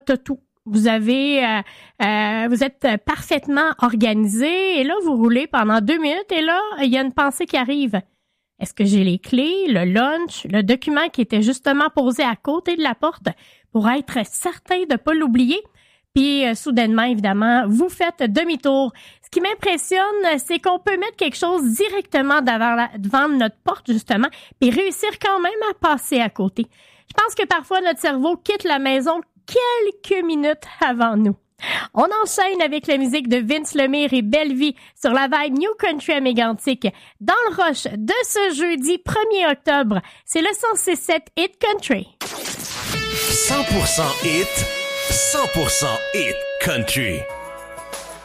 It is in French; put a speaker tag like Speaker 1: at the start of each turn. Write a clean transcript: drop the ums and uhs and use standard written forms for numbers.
Speaker 1: tout. Vous êtes parfaitement organisé et là, vous roulez pendant 2 minutes et là, il y a une pensée qui arrive. Est-ce que j'ai les clés, le lunch, le document qui était justement posé à côté de la porte pour être certain de ne pas l'oublier? Puis, soudainement, évidemment, vous faites demi-tour. Ce qui m'impressionne, c'est qu'on peut mettre quelque chose directement devant notre porte, justement, puis réussir quand même à passer à côté. Je pense que parfois, notre cerveau quitte la maison quelques minutes avant nous. On enchaîne avec la musique de Vince Lemire et Belle Vie sur la vibe New Country à Mégantic. Dans le rush de ce jeudi 1er octobre, c'est le 106.7 Hit Country.
Speaker 2: 100% Hit, 100% Hit Country.